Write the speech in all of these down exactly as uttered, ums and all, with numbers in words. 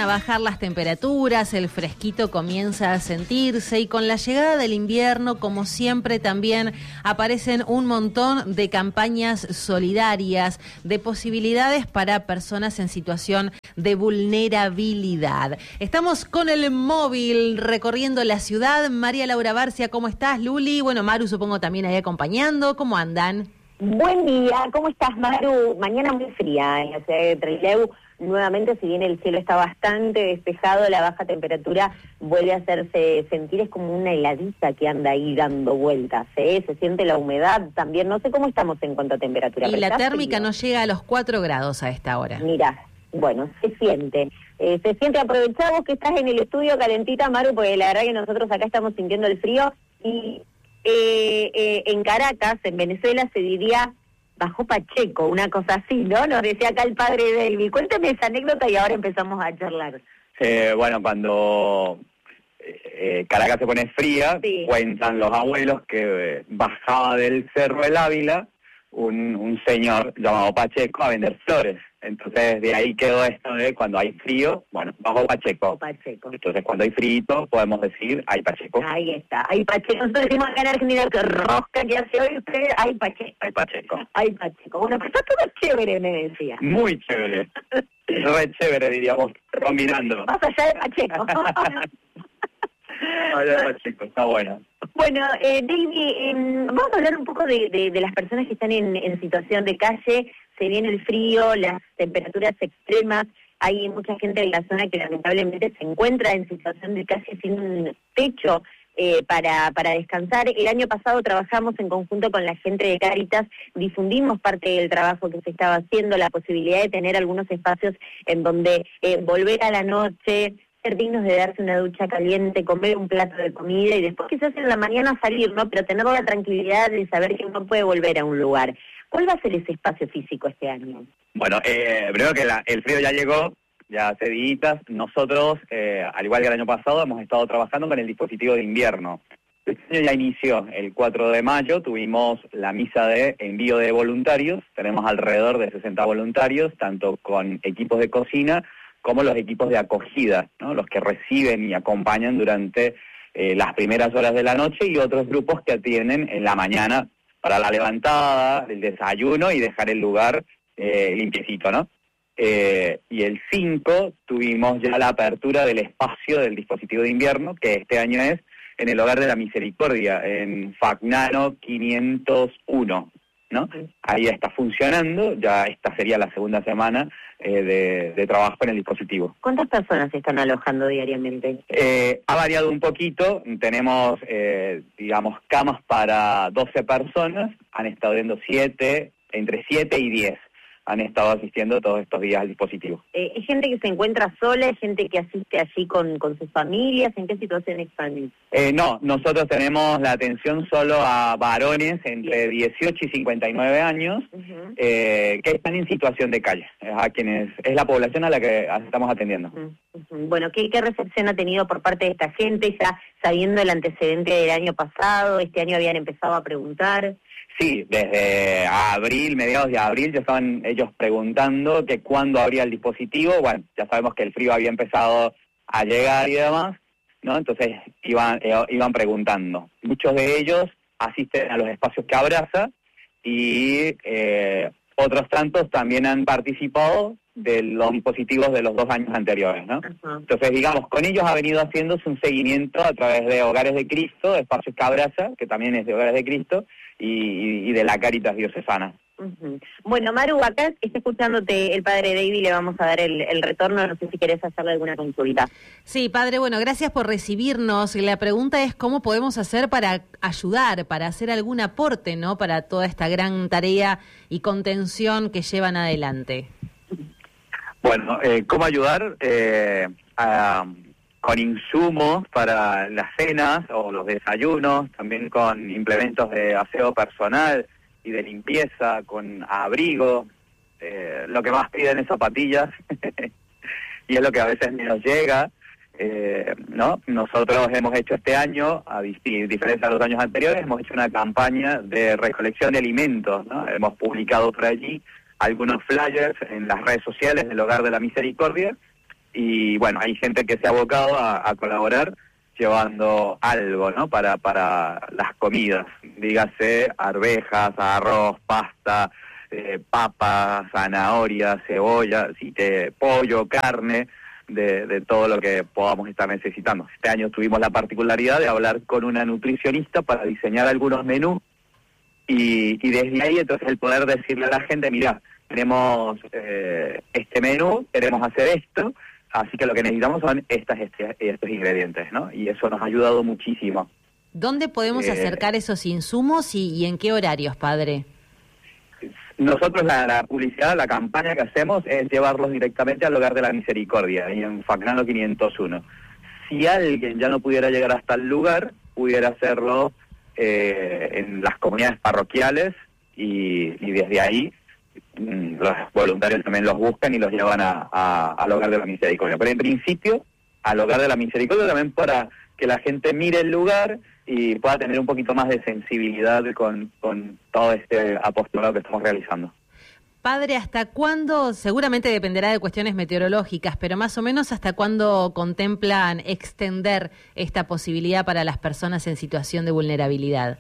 a bajar las temperaturas, el fresquito comienza a sentirse y con la llegada del invierno, como siempre, también aparecen un montón de campañas solidarias, de posibilidades para personas en situación de vulnerabilidad. Estamos con el móvil recorriendo la ciudad. María Laura Barcia, ¿cómo estás, Luli? Bueno, Maru supongo también ahí acompañando. ¿Cómo andan? Buen día, ¿cómo estás, Maru? Mañana muy fría en la ciudad de Trelew. Nuevamente, si bien el cielo está bastante despejado, la baja temperatura vuelve a hacerse sentir, es como una heladita que anda ahí dando vueltas, ¿eh? Se siente la humedad también, no sé cómo estamos en cuanto a temperatura. Y la térmica frío. No llega a los cuatro grados a esta hora. Mira, bueno, se siente. Eh, se siente, aprovechamos que estás en el estudio calentita, Maru, porque la verdad que nosotros acá estamos sintiendo el frío y... Eh, eh, en Caracas, en Venezuela, se diría bajó Pacheco, una cosa así, ¿no? Nos decía acá el padre de Elvi. Cuéntame esa anécdota y ahora empezamos a charlar. Eh, bueno, cuando eh, Caracas se pone fría, sí. Cuentan los abuelos que eh, bajaba del Cerro del Ávila un, un señor llamado Pacheco a vender flores. Entonces, de ahí quedó esto de cuando hay frío, bueno, bajo Pacheco. Pacheco. Entonces, cuando hay frío, podemos decir, hay Pacheco. Ahí está, hay Pacheco. Nosotros decimos acá en Argentina que rosca que hace hoy usted, hay Pacheco. Hay Pacheco. Hay Pacheco. Bueno, pero está todo chévere, me decía. Muy chévere. Re chévere, diríamos, combinando. Más allá de Pacheco. Allá de Pacheco, está bueno. Bueno, eh, David, eh, vamos a hablar un poco de, de, de las personas que están en, en situación de calle. Se viene el frío, las temperaturas extremas, hay mucha gente en la zona que lamentablemente se encuentra en situación de calle sin un techo eh, para, para descansar. El año pasado trabajamos en conjunto con la gente de Cáritas, difundimos parte del trabajo que se estaba haciendo, la posibilidad de tener algunos espacios en donde eh, volver a la noche, ser dignos de darse una ducha caliente, comer un plato de comida y después quizás en la mañana salir, ¿no? Pero tener la tranquilidad de saber que uno puede volver a un lugar. ¿Cuál va a ser ese espacio físico este año? Bueno, eh, primero que la, el frío ya llegó, ya hace días. Nosotros, eh, al igual que el año pasado, hemos estado trabajando con el dispositivo de invierno. Este año ya inició el cuatro de mayo, tuvimos la misa de envío de voluntarios, tenemos alrededor de sesenta voluntarios, tanto con equipos de cocina como los equipos de acogida, ¿no? Los que reciben y acompañan durante eh, las primeras horas de la noche y otros grupos que atienden en la mañana para la levantada, el desayuno y dejar el lugar eh, limpiecito, ¿no? Eh, y el cinco tuvimos ya la apertura del espacio del dispositivo de invierno, que este año es en el Hogar de la Misericordia, en Fagnano quinientos uno, ¿no? Ahí está funcionando, ya esta sería la segunda semana eh, de, de trabajo en el dispositivo. ¿Cuántas personas se están alojando diariamente? Eh, ha variado un poquito, tenemos, eh, digamos, camas para doce personas, han estado viendo siete, entre siete y diez. Han estado asistiendo todos estos días al dispositivo. Eh, ¿Es gente que se encuentra sola? ¿Es gente que asiste allí con, con sus familias? ¿En qué situación están? Eh, no, nosotros tenemos la atención solo a varones entre dieciocho y cincuenta y nueve años uh-huh. eh, que están en situación de calle. Es, a quienes, es la población a la que estamos atendiendo. Uh-huh. Bueno, ¿qué, ¿qué recepción ha tenido por parte de esta gente? Ya sabiendo el antecedente del año pasado, este año habían empezado a preguntar... Sí, desde abril, mediados de abril, ya estaban ellos preguntando que cuándo abría el dispositivo. Bueno, ya sabemos que el frío había empezado a llegar y demás, ¿no? Entonces iban eh, iban preguntando. Muchos de ellos asisten a los espacios que abraza y eh, otros tantos también han participado de los dispositivos de los dos años anteriores, ¿no? Uh-huh. Entonces, digamos, con ellos ha venido haciéndose un seguimiento a través de Hogares de Cristo, Espacios que Abraza, que también es de Hogares de Cristo, y, y de la Cáritas Diocesana. Uh-huh. Bueno, Maru, acá está escuchándote el padre David, le vamos a dar el, el retorno, no sé si querés hacerle alguna consulta. Sí, padre, bueno, gracias por recibirnos. La pregunta es cómo podemos hacer para ayudar, para hacer algún aporte, ¿no?, para toda esta gran tarea y contención que llevan adelante. Bueno, eh, ¿cómo ayudar? Eh, a, con insumos para las cenas o los desayunos, también con implementos de aseo personal y de limpieza, con abrigo. Eh, lo que más piden es zapatillas y es lo que a veces menos llega. Eh, ¿no? Nosotros hemos hecho este año, a diferencia de los años anteriores, hemos hecho una campaña de recolección de alimentos, ¿no? Hemos publicado por allí algunos flyers en las redes sociales del Hogar de la Misericordia y bueno, hay gente que se ha abocado a, a colaborar llevando algo, ¿no? Para, para las comidas, dígase arvejas, arroz, pasta, eh, papa, zanahoria, cebolla, sí, eh, pollo, carne, de, de todo lo que podamos estar necesitando. Este año tuvimos la particularidad de hablar con una nutricionista para diseñar algunos menús y, y desde ahí entonces el poder decirle a la gente, mira, tenemos eh, este menú, queremos hacer esto, así que lo que necesitamos son estas, este, estos ingredientes, ¿no? Y eso nos ha ayudado muchísimo. ¿Dónde podemos eh, acercar esos insumos y, y en qué horarios, padre? Nosotros la, la publicidad, la campaña que hacemos es llevarlos directamente al Hogar de la Misericordia, ahí en Fagnano quinientos uno. Si alguien ya no pudiera llegar hasta el lugar, pudiera hacerlo eh, en las comunidades parroquiales y, y desde ahí mmm, los voluntarios también los buscan y los llevan a, a, al Hogar de la Misericordia. Pero en principio, al Hogar de la Misericordia también para que la gente mire el lugar y pueda tener un poquito más de sensibilidad con, con todo este apostolado que estamos realizando. Padre, ¿hasta cuándo? Seguramente dependerá de cuestiones meteorológicas, pero más o menos ¿hasta cuándo contemplan extender esta posibilidad para las personas en situación de vulnerabilidad?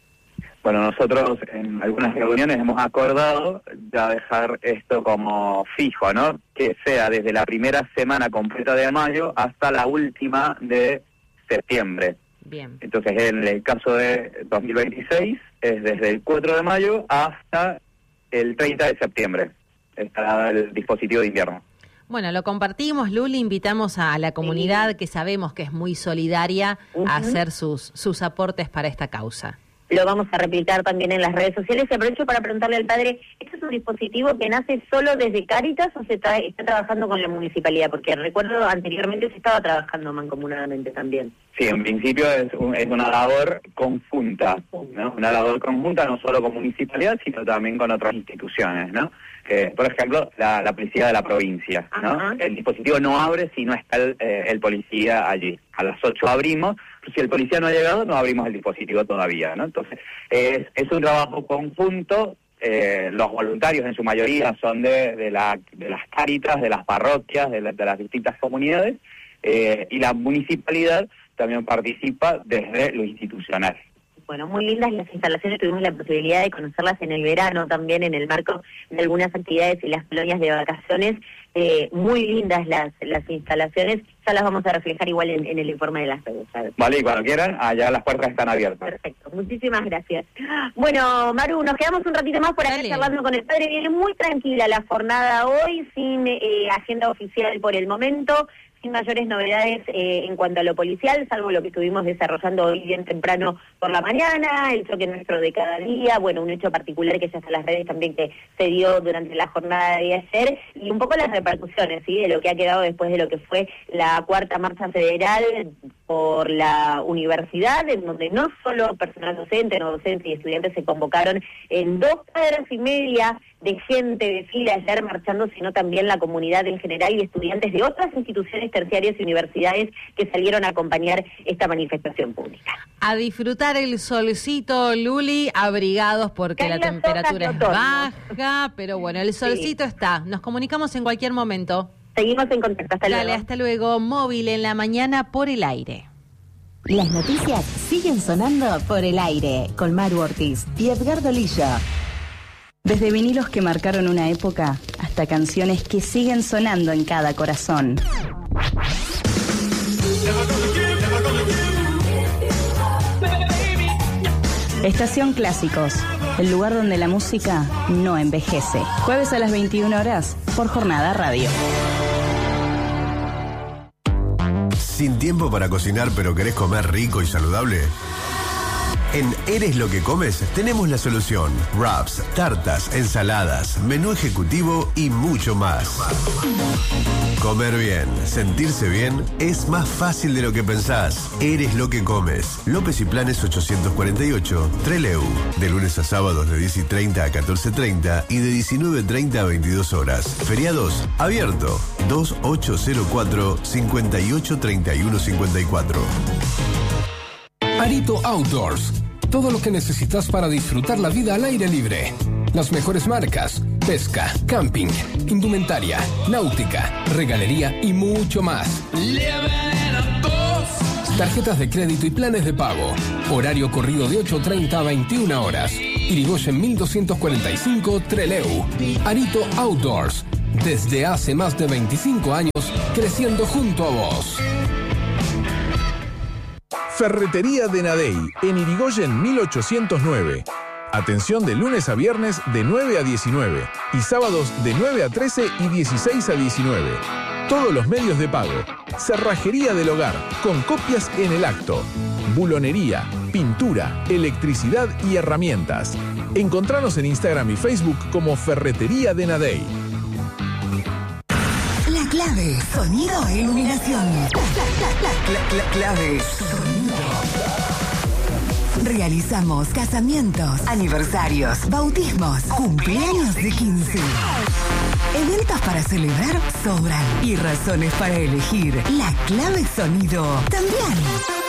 Bueno, nosotros en algunas reuniones hemos acordado ya dejar esto como fijo, ¿no? Que sea desde la primera semana completa de mayo hasta la última de septiembre. Bien. Entonces, en el caso de dos mil veintiséis, es desde el cuatro de mayo hasta el treinta de septiembre. Estará el dispositivo de invierno. Bueno, lo compartimos, Luli, invitamos a la comunidad, sí, que sabemos que es muy solidaria, uh-huh, a hacer sus, sus aportes para esta causa. Lo vamos a replicar también en las redes sociales. Y aprovecho para preguntarle al padre, ¿este es un dispositivo que nace solo desde Cáritas o se está, está trabajando con la municipalidad? Porque recuerdo anteriormente se estaba trabajando mancomunadamente también. Sí, en principio es, un, es una labor conjunta, ¿no? Una labor conjunta no solo con municipalidad, sino también con otras instituciones, ¿no? Eh, por ejemplo, la, la policía de la provincia, ¿no? Ajá. El dispositivo no abre si no está el, eh, el policía allí. A las ocho abrimos, si el policía no ha llegado, no abrimos el dispositivo todavía, ¿no? Entonces, es, es un trabajo conjunto. Eh, los voluntarios en su mayoría son de, de, la, de las Cáritas, de las parroquias, de, la, de las distintas comunidades, eh, y la municipalidad también participa desde lo institucional. Bueno, muy lindas las instalaciones, tuvimos la posibilidad de conocerlas en el verano también en el marco de algunas actividades y las colonias de vacaciones, eh, muy lindas las las instalaciones, ya las vamos a reflejar igual en, en el informe de las redes. ¿Sabes? Vale, y cuando quieran, allá las puertas están abiertas. Perfecto, muchísimas gracias. Bueno, Maru, nos quedamos un ratito más por acá Dale. charlando con el padre, viene muy tranquila la jornada hoy, sin eh, agenda oficial por el momento, sin mayores novedades eh, en cuanto a lo policial, salvo lo que estuvimos desarrollando hoy bien temprano por la mañana, el choque nuestro de cada día, bueno, un hecho particular que ya está en las redes también que se dio durante la jornada de ayer, y un poco las repercusiones, ¿sí?, de lo que ha quedado después de lo que fue la cuarta marcha federal por la universidad, en donde no solo personal docente, no docentes y estudiantes se convocaron en dos cuadras y media de gente de fila ayer marchando, sino también la comunidad en general y estudiantes de otras instituciones terciarias y universidades que salieron a acompañar esta manifestación pública. A disfrutar el solcito, Luli, abrigados porque la temperatura es baja, pero bueno, el solcito sí. está. Nos comunicamos en cualquier momento. Seguimos en contacto, hasta Dale, luego. hasta luego. Móvil en la mañana por el aire. Las noticias siguen sonando por el aire con Maru Ortiz y Edgardo Lillo. Desde vinilos que marcaron una época hasta canciones que siguen sonando en cada corazón. Estación Clásicos, el lugar donde la música no envejece. Jueves a las veintiuna horas por Jornada Radio. ¿Sin tiempo para cocinar pero querés comer rico y saludable? En Eres lo que comes tenemos la solución. Wraps, tartas, ensaladas, menú ejecutivo y mucho más. Comer bien, sentirse bien es más fácil de lo que pensás. Eres lo que comes. López y Planes ochocientos cuarenta y ocho, Trelew. De lunes a sábados de diez y treinta a catorce y treinta y de diecinueve y treinta a veintidós horas. Feriados, abierto. dos ocho cero cuatro, cinco ocho tres uno cinco cuatro. Arito Outdoors. Todo lo que necesitas para disfrutar la vida al aire libre. Las mejores marcas, pesca, camping, indumentaria, náutica, regalería y mucho más. Tarjetas de crédito y planes de pago. Horario corrido de ocho treinta a veintiuna horas. Irigoyen mil doscientos cuarenta y cinco, Trelew. Arito Outdoors. Desde hace más de veinticinco años, creciendo junto a vos. Ferretería de Nadey, en Irigoyen mil ochocientos nueve. Atención de lunes a viernes de nueve a diecinueve y sábados de nueve a trece y dieciséis a diecinueve. Todos los medios de pago. Cerrajería del hogar, con copias en el acto. Bulonería, pintura, electricidad y herramientas. Encontranos en Instagram y Facebook como Ferretería de Nadey. La clave, sonido e iluminación. La, la, la, la, la clave, sonido. Realizamos casamientos, aniversarios, bautismos, cumpleaños de quince. Eventos para celebrar sobran y razones para elegir. La clave sonido también.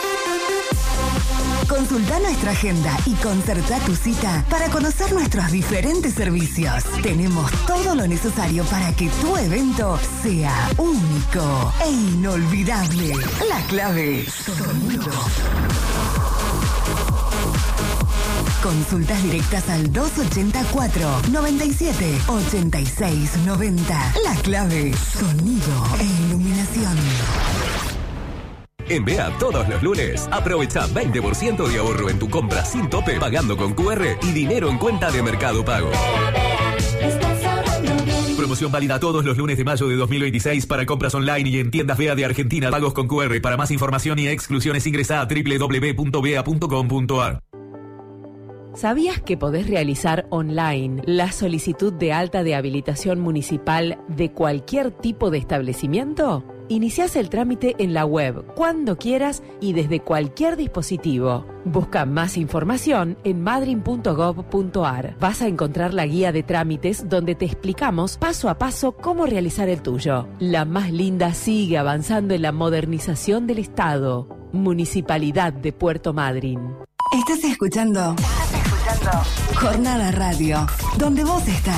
Consulta nuestra agenda y concerta tu cita para conocer nuestros diferentes servicios. Tenemos todo lo necesario para que tu evento sea único e inolvidable. La clave sonido. Consultas directas al dos ochenta y cuatro, noventa y siete, ochenta y seis, noventa. La clave, sonido e iluminación. En B E A todos los lunes, aprovecha veinte por ciento de ahorro en tu compra sin tope, pagando con Q R y dinero en cuenta de Mercado Pago. Promoción válida todos los lunes de mayo de dos mil veintiséis para compras online y en tiendas B E A de Argentina, pagos con Q R. Para más información y exclusiones ingresa a doble u doble u doble u punto bea punto com punto a r. ¿Sabías que podés realizar online la solicitud de alta de habilitación municipal de cualquier tipo de establecimiento? Iniciás el trámite en la web, cuando quieras y desde cualquier dispositivo. Busca más información en madryn punto gov punto a r. Vas a encontrar la guía de trámites donde te explicamos paso a paso cómo realizar el tuyo. La más linda sigue avanzando en la modernización del Estado. Municipalidad de Puerto Madryn. Estás escuchando... Estás escuchando... Jornada Radio, donde vos estás.